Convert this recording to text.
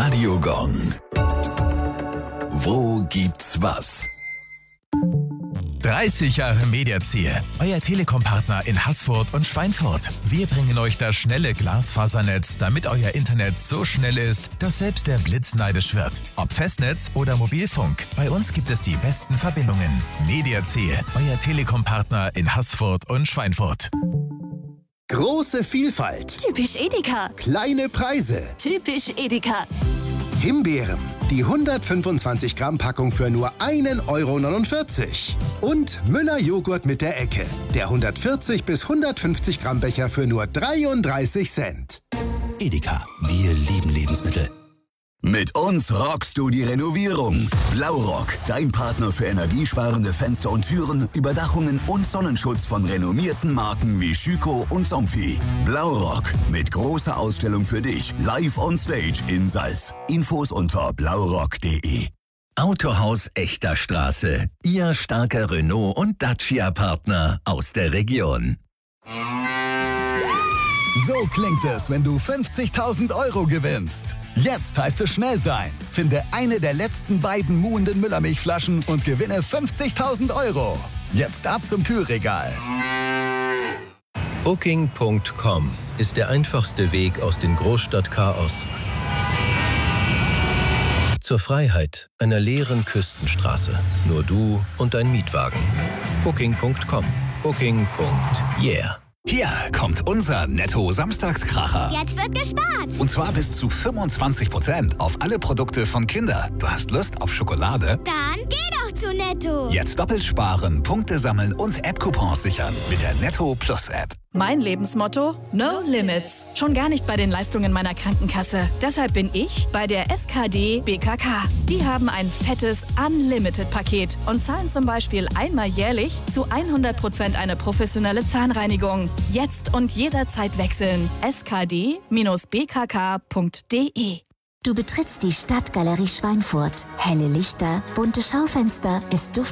Radio Gong. Wo gibt's was? 30 Jahre Mediaziel, euer Telekom-Partner in Haßfurt und Schweinfurt. Wir bringen euch das schnelle Glasfasernetz, damit euer Internet so schnell ist, dass selbst der Blitz neidisch wird. Ob Festnetz oder Mobilfunk, bei uns gibt es die besten Verbindungen. Mediaziel, euer Telekom-Partner in Haßfurt und Schweinfurt. Große Vielfalt. Typisch Edeka. Kleine Preise. Typisch Edeka. Himbeeren. Die 125 Gramm Packung für nur 1,49 €. Und Müller Joghurt mit der Ecke. Der 140 bis 150 Gramm Becher für nur 33 Cent. Edeka, wir lieben Lebensmittel. Mit uns rockst du die Renovierung. Blaurock, dein Partner für energiesparende Fenster und Türen, Überdachungen und Sonnenschutz von renommierten Marken wie Schüco und Somfy. Blaurock, mit großer Ausstellung für dich, live on stage in Salz. Infos unter blaurock.de. Autohaus Echter Straße, Ihr starker Renault- und Dacia-Partner aus der Region. So klingt es, wenn du 50.000 € gewinnst. Jetzt heißt es schnell sein. Finde eine der letzten beiden muhenden Müllermilchflaschen und gewinne 50.000 €. Jetzt ab zum Kühlregal. Booking.com ist der einfachste Weg aus dem Großstadtchaos zur Freiheit einer leeren Küstenstraße. Nur du und dein Mietwagen. Booking.com. Booking.yeah. Hier kommt unser Netto-Samstagskracher. Jetzt wird gespart. Und zwar bis zu 25% auf alle Produkte von Kinder. Du hast Lust auf Schokolade? Dann geh doch zu Netto. Jetzt doppelt sparen, Punkte sammeln und App-Coupons sichern mit der Netto Plus App. Mein Lebensmotto? No Limits. Schon gar nicht bei den Leistungen meiner Krankenkasse. Deshalb bin ich bei der SKD BKK. Die haben ein fettes Unlimited-Paket und zahlen zum Beispiel einmal jährlich zu 100% eine professionelle Zahnreinigung. Jetzt und jederzeit wechseln. skd-bkk.de. Du betrittst die Stadtgalerie Schweinfurt. Helle Lichter, bunte Schaufenster, es duftet